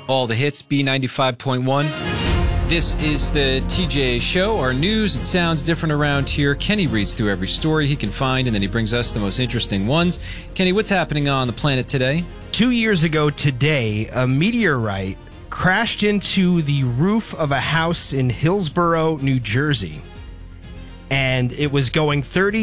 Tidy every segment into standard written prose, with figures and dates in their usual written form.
All the hits, B95.1. This is the TJ Show. Our news, it sounds different around here. Kenny reads through every story he can find, and then he brings us the most interesting ones. Kenny, what's happening on the planet today? 2 years ago today, a meteorite crashed into the roof of a house in Hillsborough, New Jersey. And it was going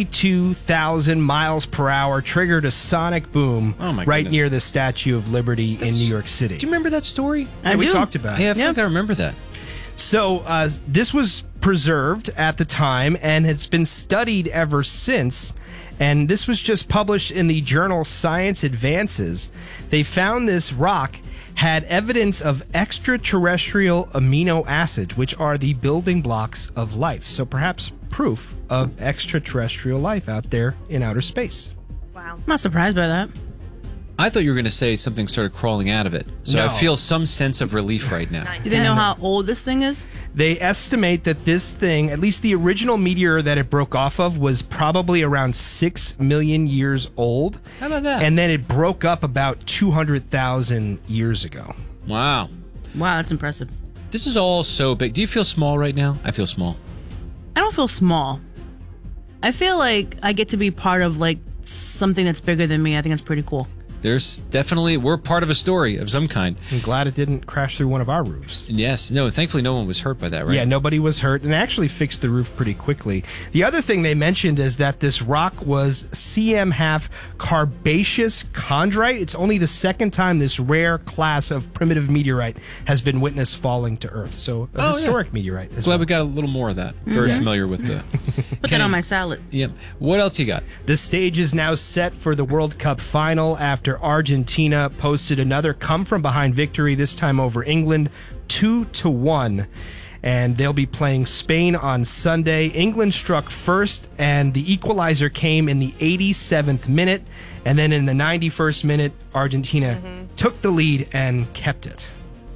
32,000 miles per hour, triggered a sonic boom right near the Statue of Liberty in New York City. Do you remember that story? We talked about it. Yeah, I think I remember that. So this was preserved at the time and has been studied ever since. And this was just published in the journal Science Advances. They found this rock had evidence of extraterrestrial amino acids, which are the building blocks of life. So perhaps proof of extraterrestrial life out there in outer space. Wow. I'm not surprised by that. I thought you were going to say something started crawling out of it. So No. I feel some sense of relief right now. Do they know how old this thing is? They estimate that this thing, at least the original meteor that it broke off of, was probably around 6 million years old. How about that? And then it broke up about 200,000 years ago. Wow. Wow, that's impressive. This is all so big. Do you feel small right now? I feel small. I don't feel small. I feel like I get to be part of like something that's bigger than me. I think that's pretty cool. There's definitely, we're part of a story of some kind. I'm glad it didn't crash through one of our roofs. Yes. No, thankfully no one was hurt by that, right? Yeah, nobody was hurt and actually fixed the roof pretty quickly. The other thing they mentioned is that this rock was CM half carbaceous chondrite. It's only the second time this rare class of primitive meteorite has been witnessed falling to Earth. So a historic meteorite as Glad well. we got a little more of that. Very familiar with the... Put that on my salad. Yep. What else you got? The stage is now set for the World Cup final after Argentina posted another come-from-behind victory, this time over England, 2-1. And they'll be playing Spain on Sunday. England struck first, and the equalizer came in the 87th minute. And then in the 91st minute, Argentina took the lead and kept it.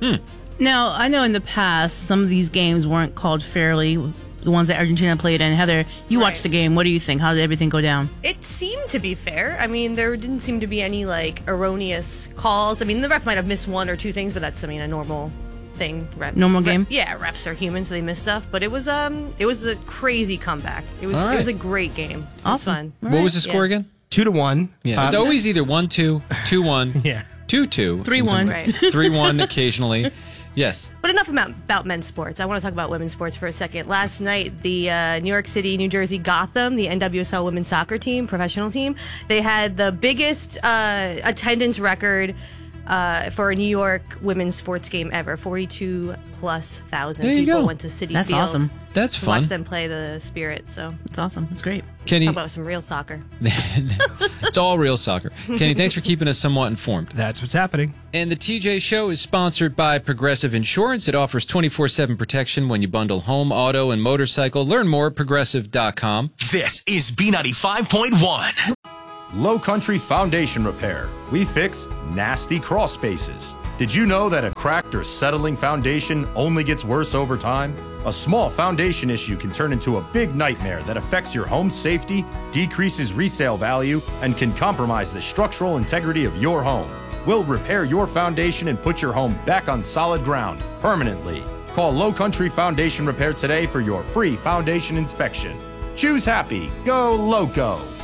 Now, I know in the past, some of these games weren't called fairly, the ones that Argentina played in. Heather, you watched the game. What do you think? How did everything go down? It seemed to be fair. I mean, there didn't seem to be any, erroneous calls. I mean, the ref might have missed one or two things, but that's, a normal thing. Normal game? Yeah, refs are human, so they miss stuff. But it was a crazy comeback. It was All right. it was a great game. It was Awesome. fun. What was the score again? 2-1. Yeah. It's always either 1-2, 2-1, Yeah. 2-2. 3-1. Right. 3-1 occasionally. Yes. But enough about men's sports. I want to talk about women's sports for a second. Last night, the New York City, New Jersey Gotham, the NWSL women's soccer team, professional team, they had the biggest attendance record for a New York women's sports game ever. 42,000+ There you people go. went to Citi That's Field awesome. That's to fun. watch them play the Spirit. So That's awesome. That's great. Kenny, talk about some real soccer. it's all real soccer. Kenny, thanks for keeping us somewhat informed. That's what's happening. And the TJ Show is sponsored by Progressive Insurance. It offers 24/7 protection when you bundle home, auto, and motorcycle. Learn more at progressive.com. This is B95.1. Low Country Foundation Repair. We fix nasty crawl spaces. Did you know that a cracked or settling foundation only gets worse over time? A small foundation issue can turn into a big nightmare that affects your home's safety, decreases resale value, and can compromise the structural integrity of your home. We'll repair your foundation and put your home back on solid ground permanently. Call Low Country Foundation Repair today for your free foundation inspection. Choose happy. Go Loco.